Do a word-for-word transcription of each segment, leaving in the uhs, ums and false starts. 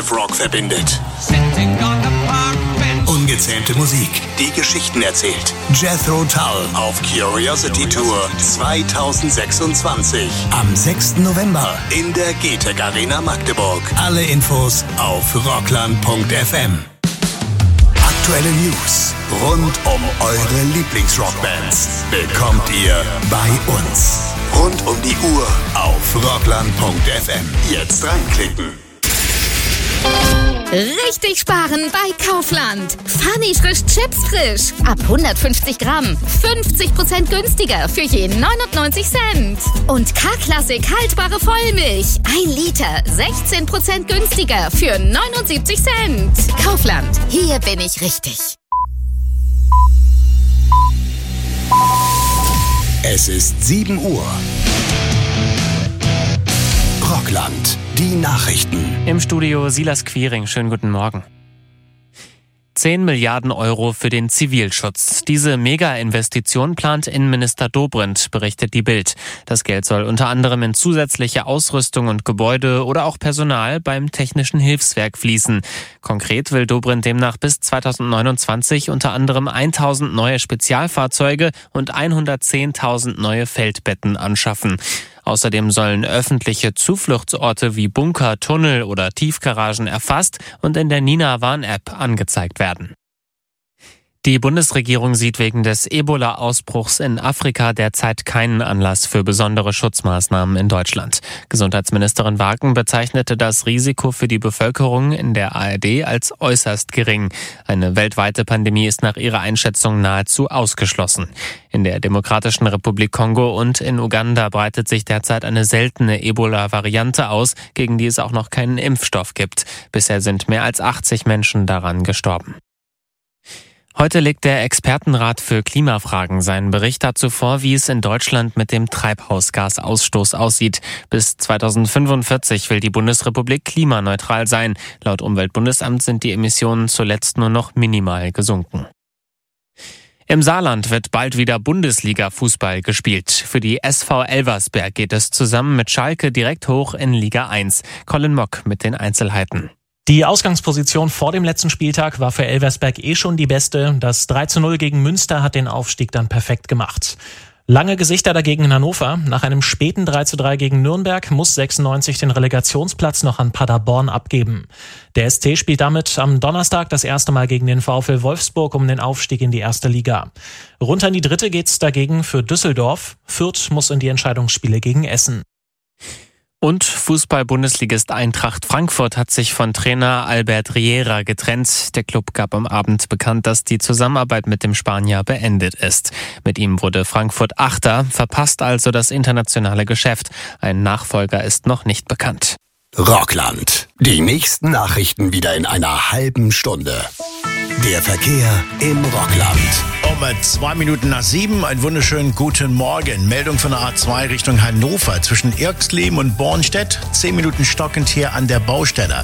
Rock verbindet. Ungezähmte Musik, die Geschichten erzählt. Jethro Tull auf Curiosity Tour zweitausendsechsundzwanzig. Am sechsten November in der G-Tech Arena Magdeburg. Alle Infos auf rockland punkt f m. Aktuelle News rund um eure Lieblingsrockbands bekommt ihr bei uns. Rund um die Uhr auf rockland punkt f m. Jetzt reinklicken. Richtig sparen bei Kaufland. Funny frisch Chips frisch. Ab hundertfünfzig Gramm. fünfzig Prozent günstiger für je neunundneunzig Cent. Und K-Klassik haltbare Vollmilch. ein Liter. sechzehn Prozent günstiger für neunundsiebzig Cent. Kaufland. Hier bin ich richtig. Es ist sieben Uhr. Rockland. Die Nachrichten. Im Studio Silas Quiring. Schönen guten Morgen. zehn Milliarden Euro für den Zivilschutz. Diese Mega-Investition plant Innenminister Dobrindt, berichtet die Bild. Das Geld soll unter anderem in zusätzliche Ausrüstung und Gebäude oder auch Personal beim Technischen Hilfswerk fließen. Konkret will Dobrindt demnach bis zweitausendneunundzwanzig unter anderem tausend neue Spezialfahrzeuge und hundertzehntausend neue Feldbetten anschaffen. Außerdem sollen öffentliche Zufluchtsorte wie Bunker, Tunnel oder Tiefgaragen erfasst und in der Nina-Warn-App angezeigt werden. Die Bundesregierung sieht wegen des Ebola-Ausbruchs in Afrika derzeit keinen Anlass für besondere Schutzmaßnahmen in Deutschland. Gesundheitsministerin Wagen bezeichnete das Risiko für die Bevölkerung in der A R D als äußerst gering. Eine weltweite Pandemie ist nach ihrer Einschätzung nahezu ausgeschlossen. In der Demokratischen Republik Kongo und in Uganda breitet sich derzeit eine seltene Ebola-Variante aus, gegen die es auch noch keinen Impfstoff gibt. Bisher sind mehr als achtzig Menschen daran gestorben. Heute legt der Expertenrat für Klimafragen seinen Bericht dazu vor, wie es in Deutschland mit dem Treibhausgasausstoß aussieht. Bis zweitausendfünfundvierzig will die Bundesrepublik klimaneutral sein. Laut Umweltbundesamt sind die Emissionen zuletzt nur noch minimal gesunken. Im Saarland wird bald wieder Bundesliga-Fußball gespielt. Für die S V Elversberg geht es zusammen mit Schalke direkt hoch in Liga eins. Colin Mock mit den Einzelheiten. Die Ausgangsposition vor dem letzten Spieltag war für Elversberg eh schon die beste. Das drei zu null gegen Münster hat den Aufstieg dann perfekt gemacht. Lange Gesichter dagegen in Hannover. Nach einem späten drei zu drei gegen Nürnberg muss sechsundneunzig den Relegationsplatz noch an Paderborn abgeben. Der S T spielt damit am Donnerstag das erste Mal gegen den VfL Wolfsburg um den Aufstieg in die erste Liga. Runter in die dritte geht's dagegen für Düsseldorf. Fürth muss in die Entscheidungsspiele gegen Essen. Und Fußball-Bundesligist Eintracht Frankfurt hat sich von Trainer Albert Riera getrennt. Der Club gab am Abend bekannt, dass die Zusammenarbeit mit dem Spanier beendet ist. Mit ihm wurde Frankfurt Achter, verpasst also das internationale Geschäft. Ein Nachfolger ist noch nicht bekannt. Rockland. Die nächsten Nachrichten wieder in einer halben Stunde. Der Verkehr im Rockland. Um zwei Minuten nach sieben, einen wunderschönen guten Morgen. Meldung von der A zwei Richtung Hannover zwischen Irxleben und Bornstedt. Zehn Minuten stockend hier an der Baustelle.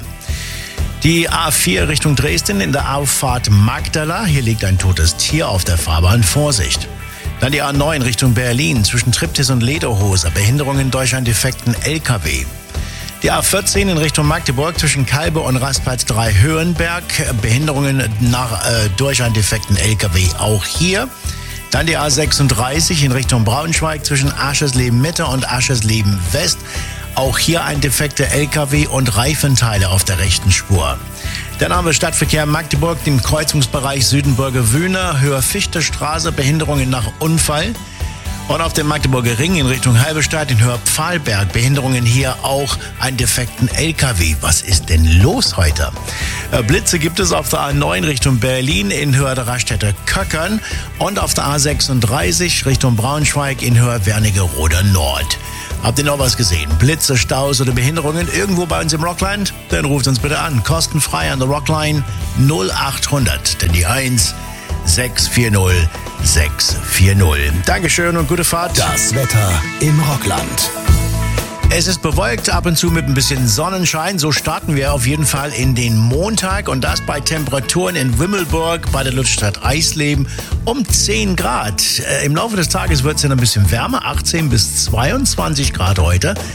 Die A vier Richtung Dresden in der Auffahrt Magdala. Hier liegt ein totes Tier auf der Fahrbahn. Vorsicht. Dann die A neun Richtung Berlin zwischen Triptis und Lederhose. Behinderungen durch einen defekten L K W. Die A vierzehn in Richtung Magdeburg zwischen Kalbe und Rastplatz drei Höhenberg. Behinderungen nach, äh, durch einen defekten L K W auch hier. Dann die A sechsunddreißig in Richtung Braunschweig zwischen Aschersleben Mitte und Aschersleben West. Auch hier ein defekter L K W und Reifenteile auf der rechten Spur. Dann haben wir Stadtverkehr Magdeburg im Kreuzungsbereich Südenburger Wühne, Höhe Fichterstraße, Behinderungen nach Unfall. Und auf dem Magdeburger Ring in Richtung Halberstadt in Höhe Pfahlberg, Behinderungen hier auch einen defekten L K W. Was ist denn los heute? Blitze gibt es auf der A neun Richtung Berlin in Höhe der Raststätter Köckern und auf der A sechsunddreißig Richtung Braunschweig in Höhe Wernigerode Nord. Habt ihr noch was gesehen? Blitze, Staus oder Behinderungen irgendwo bei uns im Rockland? Dann ruft uns bitte an. Kostenfrei an der Rockline null achthundert. Denn die eins sechs vier null sechs vier null. Dankeschön und gute Fahrt. Das Wetter im Rockland. Es ist bewölkt, ab und zu mit ein bisschen Sonnenschein. So starten wir auf jeden Fall in den Montag. Und das bei Temperaturen in Wimmelburg bei der Luststadt Eisleben um zehn Grad. Äh, Im Laufe des Tages wird es dann ein bisschen wärmer, achtzehn bis zweiundzwanzig Grad heute.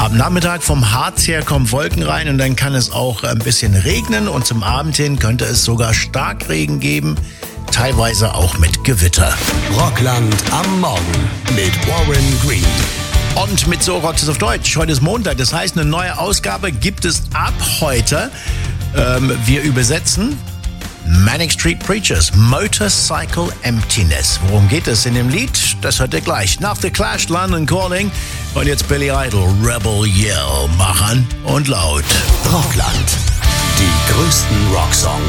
Am Nachmittag vom Harz her kommen Wolken rein und dann kann es auch ein bisschen regnen und zum Abend hin könnte es sogar Starkregen geben, teilweise auch mit Gewitter. Rockland am Morgen mit Warren Green. Und mit So rockt es auf Deutsch. Heute ist Montag, das heißt, eine neue Ausgabe gibt es ab heute. Ähm, wir übersetzen Manic Street Preachers, Motorcycle Emptiness. Worum geht es in dem Lied? Das hört ihr gleich. Nach The Clash, London Calling und jetzt Billy Idol, Rebel Yell. Machen und laut. Rockland. Die größten Rocksongs